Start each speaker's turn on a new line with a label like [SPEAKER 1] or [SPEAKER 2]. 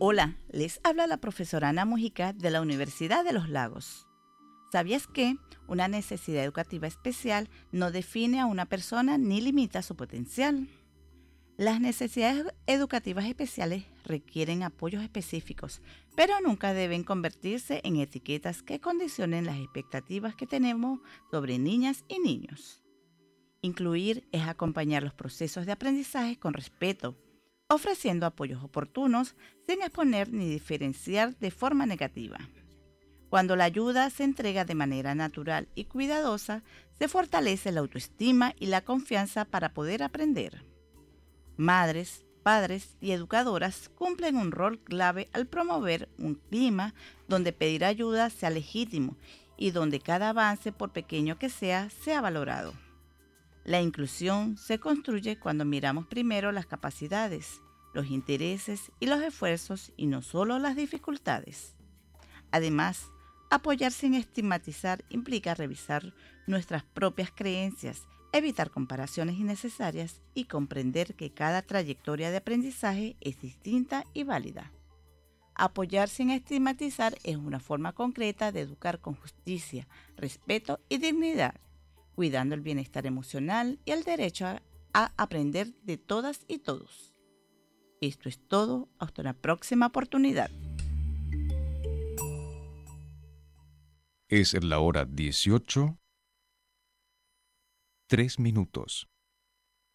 [SPEAKER 1] Hola, les habla la profesora Ana Mujica de la Universidad de los Lagos. ¿Sabías que una necesidad educativa especial no define a una persona ni limita su potencial? Las necesidades educativas especiales requieren apoyos específicos, pero nunca deben convertirse en etiquetas que condicionen las expectativas que tenemos sobre niñas y niños. Incluir es acompañar los procesos de aprendizaje con respeto, ofreciendo apoyos oportunos sin exponer ni diferenciar de forma negativa. Cuando la ayuda se entrega de manera natural y cuidadosa, se fortalece la autoestima y la confianza para poder aprender. Madres, padres y educadoras cumplen un rol clave al promover un clima donde pedir ayuda sea legítimo y donde cada avance, por pequeño que sea valorado. La inclusión se construye cuando miramos primero las capacidades, los intereses y los esfuerzos y no solo las dificultades. Además, apoyar sin estigmatizar implica revisar nuestras propias creencias, evitar comparaciones innecesarias y comprender que cada trayectoria de aprendizaje es distinta y válida. Apoyar sin estigmatizar es una forma concreta de educar con justicia, respeto y dignidad, cuidando el bienestar emocional y el derecho a aprender de todas y todos. Esto es todo, hasta una próxima oportunidad.
[SPEAKER 2] Es la hora 18:03.